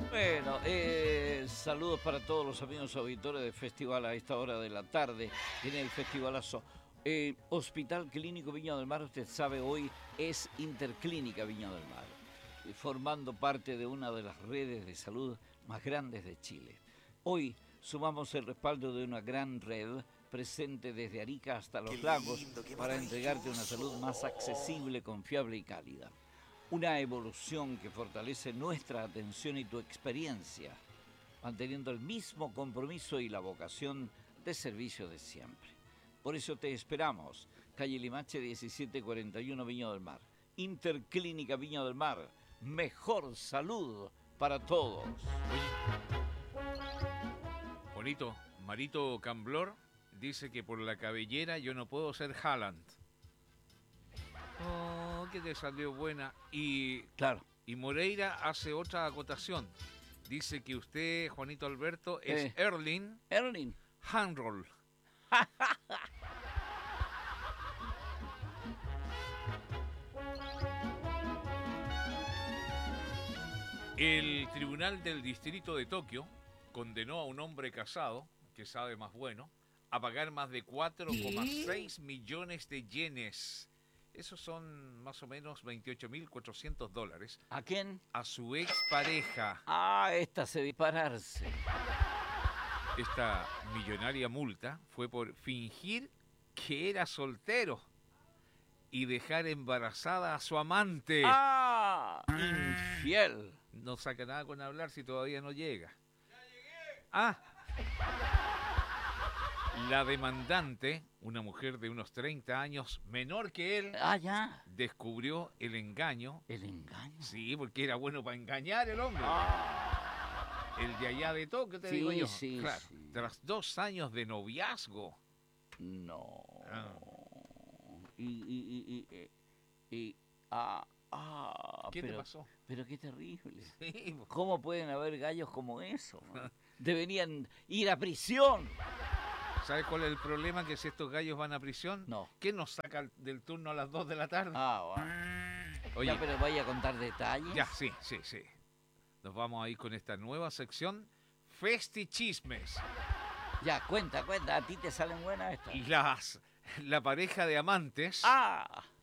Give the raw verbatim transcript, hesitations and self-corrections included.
Bueno, eh, saludos para todos los amigos auditores del festival a esta hora de la tarde, en el festivalazo. Eh, Hospital Clínico Viña del Mar, usted sabe, hoy es Interclínica Viña del Mar, eh, formando parte de una de las redes de salud más grandes de Chile. Hoy sumamos el respaldo de una gran red presente desde Arica hasta Los Lagos para entregarte una salud más accesible, confiable y cálida. Una evolución que fortalece nuestra atención y tu experiencia, manteniendo el mismo compromiso y la vocación de servicio de siempre. Por eso te esperamos, calle Limache diecisiete cuarenta y uno, Viña del Mar. Interclínica Viña del Mar, mejor salud para todos. Bonito, Marito Camblor dice que por la cabellera yo no puedo ser Haaland. Oh, que te salió buena. Y, claro. Y Moreira hace otra acotación. Dice que usted, Juanito Alberto, es Eh, Erling Erling Handroll. El Tribunal del Distrito de Tokio condenó a un hombre casado, que sabe más bueno, a pagar más de cuatro coma seis millones de yenes. Esos son más o menos veintiocho mil cuatrocientos dólares. ¿A quién? A su expareja. Ah, esta se dispararse. Esta millonaria multa fue por fingir que era soltero y dejar embarazada a su amante. ¡Ah! Infiel. No saca nada con hablar si todavía no llega. ¡Ya llegué! ¡Ah! La demandante, una mujer de unos treinta años, menor que él, Ah, ya. descubrió el engaño. ¿El engaño? Sí, porque era bueno para engañar el hombre. Ah. El de allá de Tokio, te Sí, digo yo. sí, Claro, sí. tras dos años de noviazgo. No. Ah. Y, y, y, y, y, y- ah, ah, ¿Qué pero, te pasó? Pero qué terrible. Sí, po. ¿Cómo pueden haber gallos como eso? ¿No? Deberían ir a prisión. ¿Sabes cuál es el problema? Que si estos gallos van a prisión, No. ¿qué nos saca del turno a las dos de la tarde? Ah, bueno. Oye, Ya, pero vaya a contar detalles. ya, sí, sí, sí. Nos vamos a ir con esta nueva sección, Festichismes. Ya, cuenta, cuenta. ¿A ti te salen buenas estas? Las, la pareja de amantes Ah,